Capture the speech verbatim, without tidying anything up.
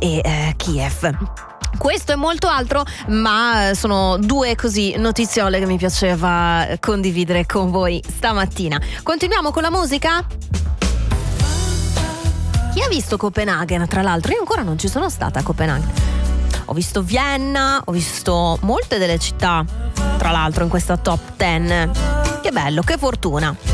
e eh, Kiev. Questo e molto altro, ma sono due così notiziole che mi piaceva condividere con voi stamattina. Continuiamo con la musica? Chi ha visto Copenaghen, tra l'altro? Io ancora non ci sono stata a Copenaghen. Ho visto Vienna, ho visto molte delle città, tra l'altro, in questa top dieci. Che bello, che fortuna.